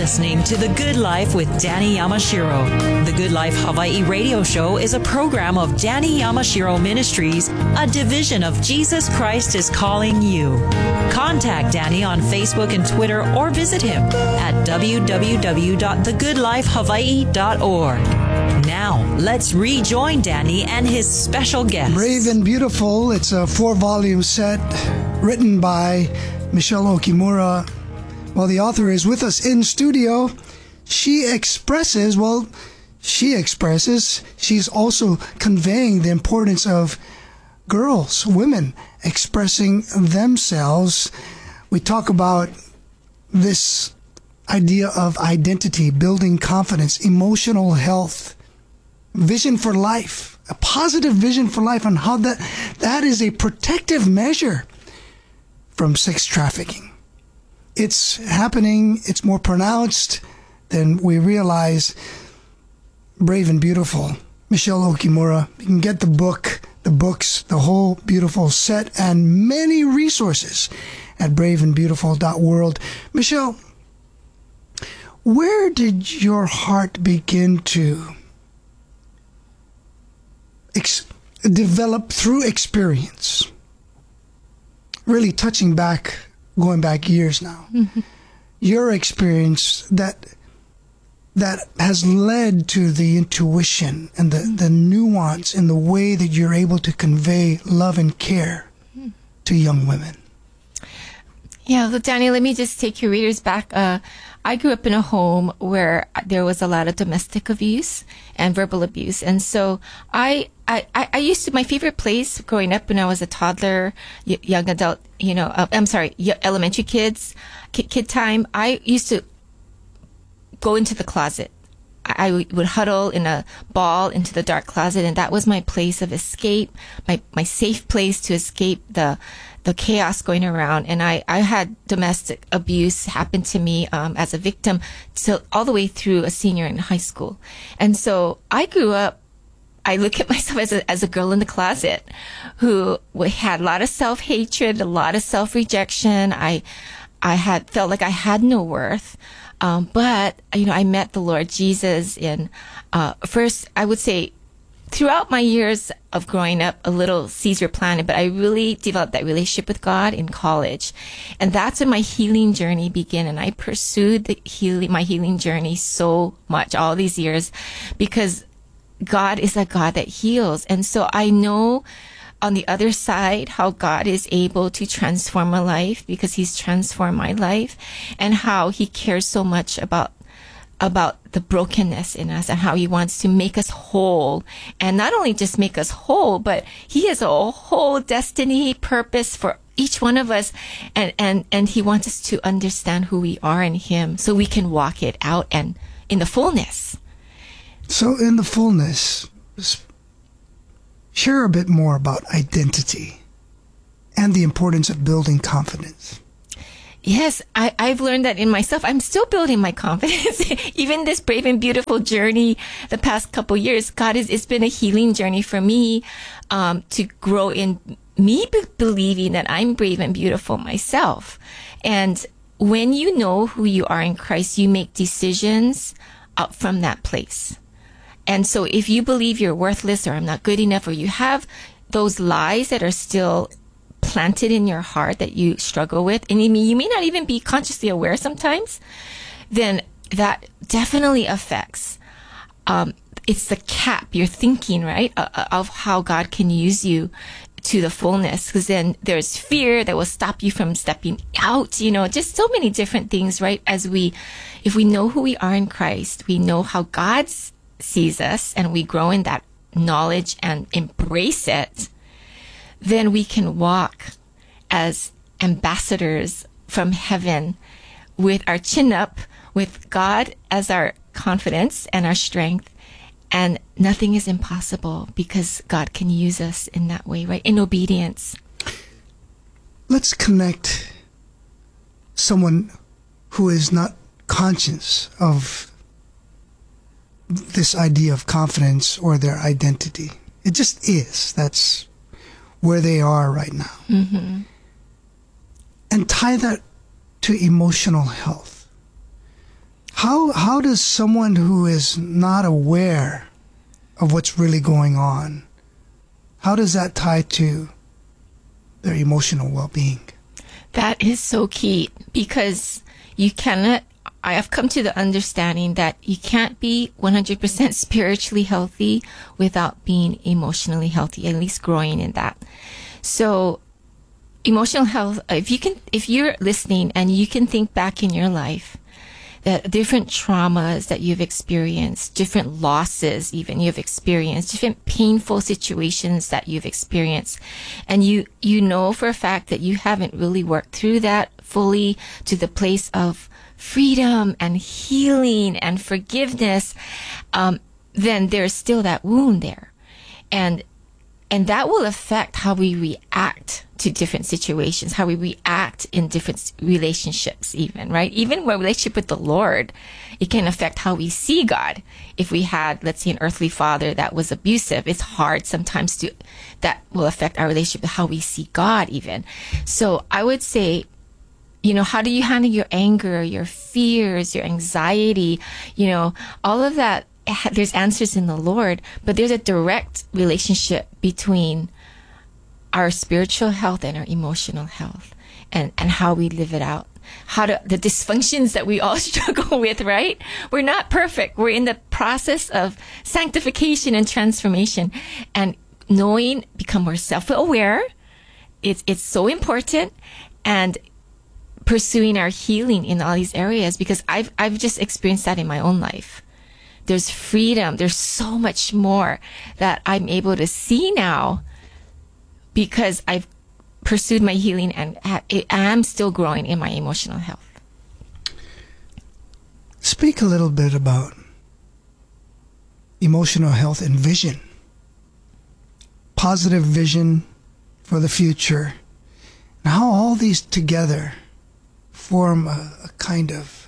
listening to The Good Life with Danny Yamashiro. The Good Life Hawaii radio show is a program of Danny Yamashiro Ministries, a division of Jesus Christ is Calling You. Contact Danny on Facebook and Twitter or visit him at www.thegoodlifehawaii.org. Now, let's rejoin Danny and his special guest. Brave and Beautiful. It's a 4-volume set written by Michelle Okimura. Well, the author is with us in studio. She's also conveying the importance of girls, women, expressing themselves. We talk about this idea of identity, building confidence, emotional health, vision for life, a positive vision for life, and how that is a protective measure from sex trafficking. It's happening. It's more pronounced than we realize. Brave and Beautiful. Michelle Okimura. You can get the book, the books, the whole beautiful set, and many resources at braveandbeautiful.world. Michelle, where did your heart begin to develop through experience? Really going back years now. Mm-hmm. Your experience that has led to the intuition and the nuance in the way that you're able to convey love and care to young women. Yeah, well, Danny, let me just take your readers back. I grew up in a home where there was a lot of domestic abuse and verbal abuse. And so I used to, my favorite place growing up when I was a toddler, young adult, elementary kid time, I used to go into the closet. I would huddle in a ball into the dark closet, and that was my place of escape, my safe place to escape the chaos going around. And I had domestic abuse happen to me as a victim all the way through a senior in high school. And so I grew up, I look at myself as a girl in the closet who had a lot of self-hatred, a lot of self-rejection. I had felt like I had no worth. But I met the Lord Jesus in, first, I would say, throughout my years of growing up, a little seeds were planted, but I really developed that relationship with God in college. And that's when my healing journey began. And I pursued my healing journey so much all these years because God is a God that heals. And so I know on the other side how God is able to transform my life because he's transformed my life, and how he cares so much about the brokenness in us and how he wants to make us whole. And not only just make us whole, but he has a whole destiny, purpose for each one of us. And he wants us to understand who we are in him so we can walk it out and in the fullness. So in the fullness, share a bit more about identity and the importance of building confidence. Yes, I've learned that in myself. I'm still building my confidence. Even this Brave and Beautiful journey, the past couple years, it's been a healing journey for me, to grow in me believing that I'm brave and beautiful myself. And when you know who you are in Christ, you make decisions up from that place. And so if you believe you're worthless or I'm not good enough, or you have those lies that are still planted in your heart that you struggle with, and you may not even be consciously aware sometimes, then that definitely affects, it's the cap, you're thinking, right, of how God can use you to the fullness. Because then there's fear that will stop you from stepping out, just so many different things, right? If we know who we are in Christ, we know how God sees us, and we grow in that knowledge and embrace it, then we can walk as ambassadors from heaven with our chin up, with God as our confidence and our strength. And nothing is impossible because God can use us in that way, right? In obedience. Let's connect someone who is not conscious of this idea of confidence or their identity. It just is. That's where they are right now. Mm-hmm. And tie that to emotional health. How does someone who is not aware of what's really going on, how does that tie to their emotional well-being? That is so key, because you cannot, I have come to the understanding that you can't be 100% spiritually healthy without being emotionally healthy, at least growing in that. So emotional health, if you're listening and you can think back in your life, that different traumas that you've experienced, different losses even you've experienced, different painful situations that you've experienced, and you know for a fact that you haven't really worked through that fully to the place of freedom and healing and forgiveness, then there's still that wound there. And that will affect how we react to different situations, how we react in different relationships even, right? Even our relationship with the Lord, it can affect how we see God. If we had, let's say, an earthly father that was abusive, it's hard sometimes that will affect our relationship with how we see God even. So I would say, how do you handle your anger, your fears, your anxiety, all of that? There's answers in the Lord, but there's a direct relationship between our spiritual health and our emotional health, and how we live it out. The dysfunctions that we all struggle with, right? We're not perfect. We're in the process of sanctification and transformation, and become more self-aware. It's so important, and pursuing our healing in all these areas, because I've just experienced that in my own life. There's freedom. There's so much more that I'm able to see now because I've pursued my healing, and I'm still growing in my emotional health. Speak a little bit about emotional health and vision. Positive vision for the future. And how all these together form a kind of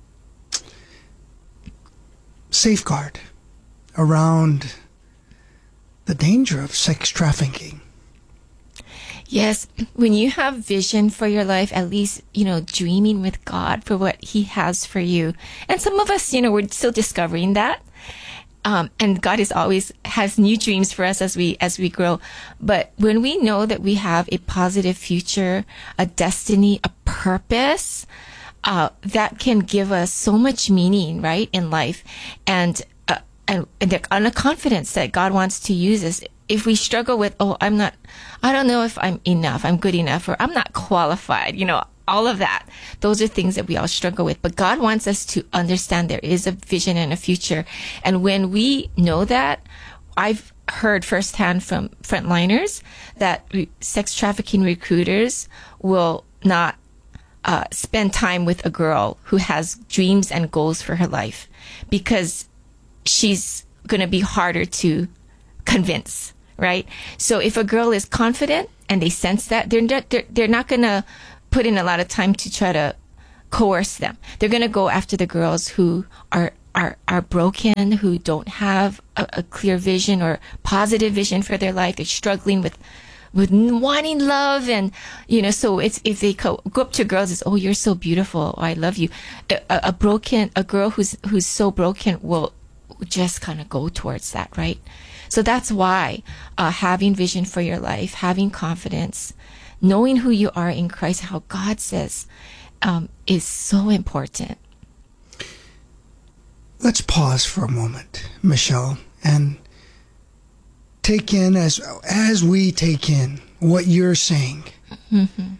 safeguard around the danger of sex trafficking. Yes, when you have vision for your life, at least, dreaming with God for what He has for you. And some of us, we're still discovering that. And God has new dreams for us as we grow. But when we know that we have a positive future, a destiny, a purpose, that can give us so much meaning, right, in life, and a confidence that God wants to use us. If we struggle with, I don't know if I'm enough, I'm good enough, or I'm not qualified, all of that, those are things that we all struggle with. But God wants us to understand there is a vision and a future. And when we know that, I've heard firsthand from frontliners that sex trafficking recruiters will not spend time with a girl who has dreams and goals for her life, because she's going to be harder to convince, right? So if a girl is confident and they sense that, they're not going to put in a lot of time to try to coerce them. They're going to go after the girls who are broken, who don't have a clear vision or positive vision for their life. They're struggling with wanting love, and so it's, if they go up to girls, it's, you're so beautiful, I love you. A girl who's so broken will just kind of go towards that, right? So that's why having vision for your life, having confidence, knowing who you are in Christ, how God says, is so important. Let's pause for a moment, Michelle, and take in, as we take in what you're saying. Mm-hmm.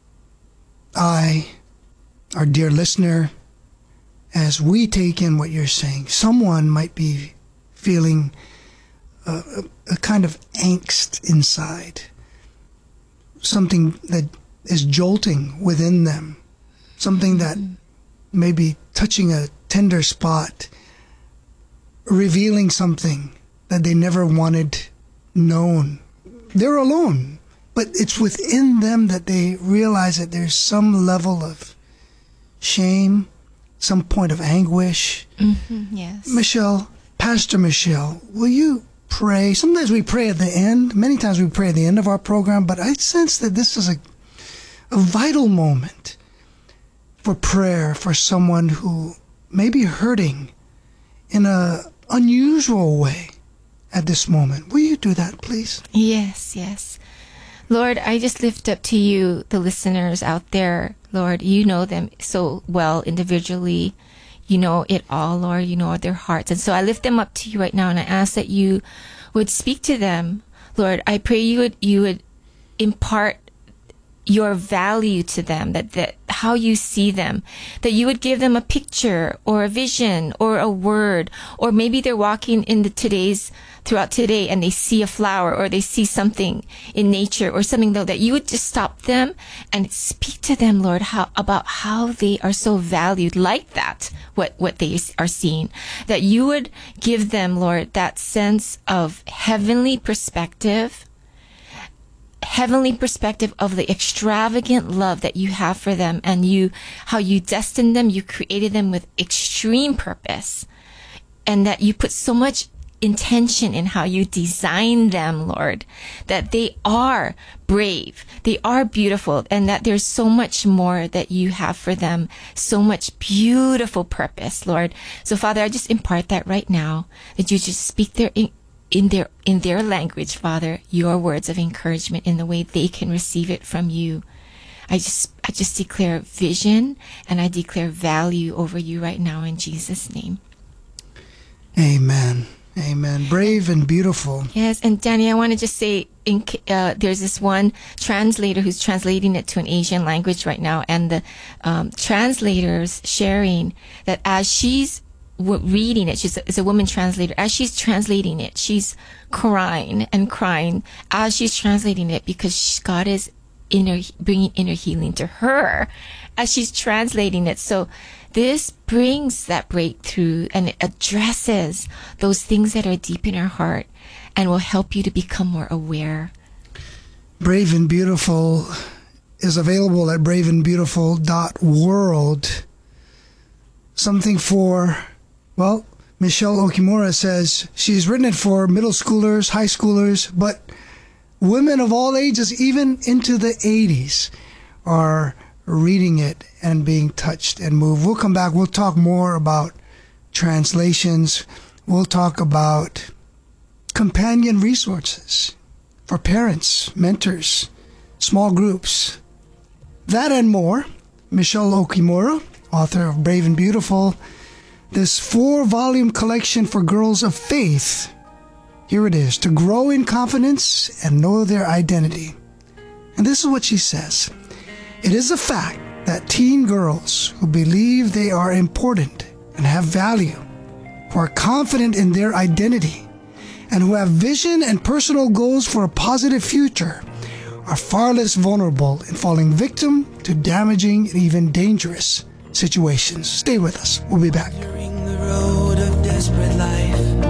Our dear listener, as we take in what you're saying, someone might be feeling a kind of angst inside, something that is jolting within them, something that may be touching a tender spot, revealing something that they never wanted known. They're alone, but it's within them that they realize that there's some level of shame, some point of anguish. Mm-hmm, yes. Michelle, Pastor Michelle, will you pray? Sometimes we pray at the end. Many times we pray at the end of our program, but I sense that this is a vital moment for prayer for someone who maybe hurting in a unusual way at this moment. Will you do that, please? Yes, yes. Lord, I just lift up to you the listeners out there. Lord, you know them so well individually. You know it all, Lord. You know their hearts. And so I lift them up to you right now, and I ask that you would speak to them. Lord, I pray you would impart your value to them, that how you see them, that you would give them a picture or a vision or a word, or maybe they're walking in throughout today and they see a flower or they see something in nature or something, though, that you would just stop them and speak to them, Lord, about how they are so valued, like that, what they are seeing, that you would give them, Lord, that sense of heavenly perspective of the extravagant love that you have for them, and how you destined them, you created them with extreme purpose, and that you put so much intention in how you design them, Lord, that they are brave, they are beautiful, and that there's so much more that you have for them, so much beautiful purpose, Lord. So Father, I just impart that right now, that you just speak in their language, Father, your words of encouragement in the way they can receive it from you. I just declare vision, and I declare value over you right now in Jesus' name. Amen. Amen. Brave and beautiful. Yes, and Danny, I want to just say, there's this one translator who's translating it to an Asian language right now, and the translator's sharing that as she's reading it, it's a woman translator, as she's translating it, she's crying and crying as she's translating it, because God is bringing inner healing to her as she's translating it. So this brings that breakthrough, and it addresses those things that are deep in our heart and will help you to become more aware. Brave and Beautiful is available at braveandbeautiful.world. Something for, well, Michelle Okimura says she's written it for middle schoolers, high schoolers, but women of all ages, even into the 80s, are reading it and being touched and moved. We'll come back. We'll talk more about translations. We'll talk about companion resources for parents, mentors, small groups. That and more. Michelle Okimura, author of Brave and Beautiful, this 4-volume collection for girls of faith. Here it is, to grow in confidence and know their identity. And this is what she says. It is a fact that teen girls who believe they are important and have value, who are confident in their identity, and who have vision and personal goals for a positive future, are far less vulnerable in falling victim to damaging and even dangerous situations. Stay with us. We'll be back. During the road of desperate life.